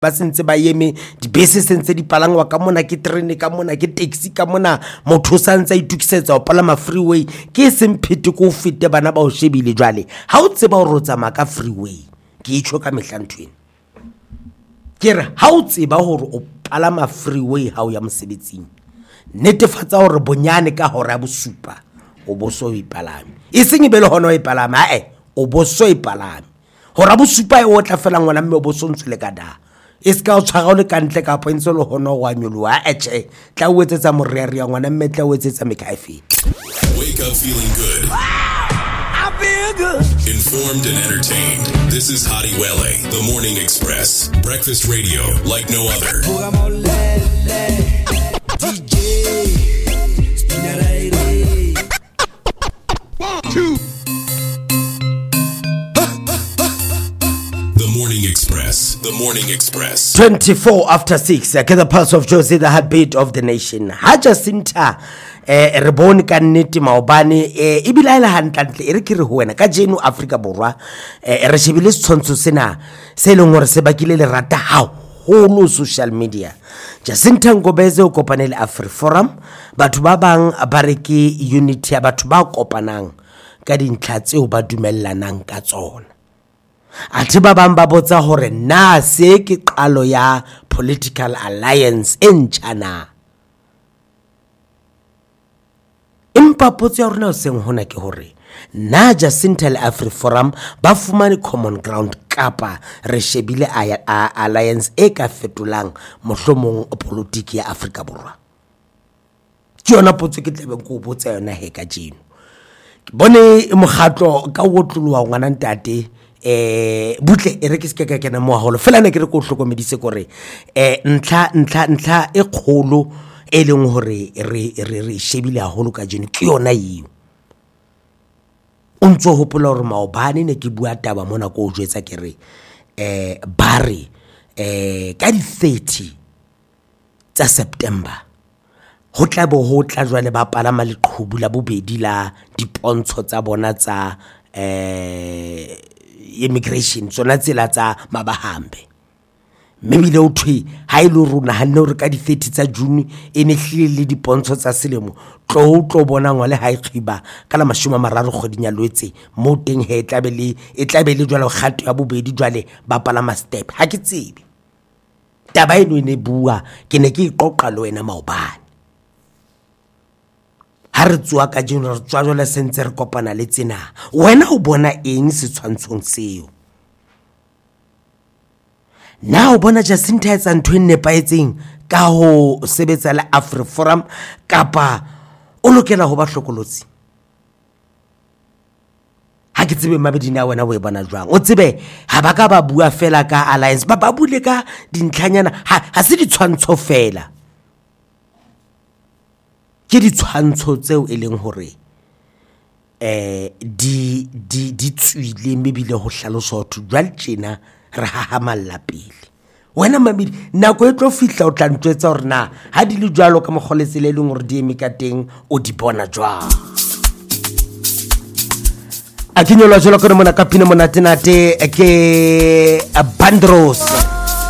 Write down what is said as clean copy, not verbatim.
ba sentse ba eme dibese sentse di palangwa ka mona ke train ka mona ke taxi ka mona motho sa ntse itukisetsa o palama freeway ke semphete ko fete bana ba o shebile jwale ha o tseba o rotsa maka freeway ke itsho ka mehlantweng ke re ha o tseba hore o palama freeway ha o ya mosebetsing netefatsa hore bonyane ka hora bosupa o boso ipalame e seng be le hono ipalama o boso ipalame hora bosupa e o tla fela ngwana mme o boso ntsule ka da iska o tshwara le kantle ka pointse le hono wa nyolwa tla o etsetsa moreri ya ngwana mme tla o etsetsa mekaife. Wake up feeling good. I feel good. Informed and entertained. This is Hadi Wele, The Morning Express. Breakfast radio like no other. DJ Spinaraire. 1, 2. The Morning Express. The Morning Express. 24 after 6. Get the pulse of Josie, the heartbeat of the nation. Jacinta re bone ka nnete maobane e bilaela hantlantle e re ke re ho wena ka jeno Afrika Borwa re shebile setshwantsho sena se leng hore se bakile le rata haholo social media. Jacinta Ngobeze o kopane le AfriForum batho ba bang ba re ke unity ya batho ba kopanang ka dintlha tseo ba dumellanang ka tsona. Athe ba bang ba botsa hore na se ke qalo ya political alliance entjana. Impa potso ya rona o seng hona ke hore na Jacinta le AfriForum ba fumane common ground kapa re shebile alliance e ka fetolang mohlomong politiki ya Afrika Borwa. Ke yona potso ke tlebe go botsa yona he ka jeno. Ke bone moghatlo ka wotlolowa ngwana ntate butle e re ke se ka kena mo haholo fela ne ke re go hlokomedise gore ntlha e kgolo e leng hore re shebile haholo ka jeno ke yona eo. O ntso hopola hore maobane ne ke bua taba mona go jwetsa ke re bare ka di 30 tsa September ho tla bo ho tla jwale ba palama le qhubu la bobedi la dipontsho tsa bona tsa immigration tsona tsela tsa mabahambe maybe le uthwe ha ile rona ha nne re ka di 30 tsa June e ne hlile le dipontsho tsa selemo tlo bona ngwale ha ikhiba ka la 30 kgweding ya Loetse mo teng he e tlabele jwale kgato ya bobedi jwale ba palama step ha ke tsebe taba eno ne bua ke ne ke iqoqa le wena maobane ha re tswa ka jeno re tswa jwale sentse re kopana le tsena wena o bona eng setshwantshong seo na o bona Jacinta etsa ntho e nepaetseng ka ho sebetsa le AfriForum kapa o lokela ho ba hlokolotsi ha ke tsebe mabedi na wena o e bona jwang o tsebe ha ba ka ba bua fela ka alliance ba bule ka dintlhanyana ha se ditshwantsho fela ke ditshwantsho tseo e leng hore di tswile mebile ho hlalosa ho jwale tjena re hahamalla pele wena mabedi nako e tlo fihla o tla ntwetsa hore na ha di le jwalo ka mogoletse le leng hore di eme ka teng o di bona jwang a kinyola jwalo ka mona ka pina monate ke Bandros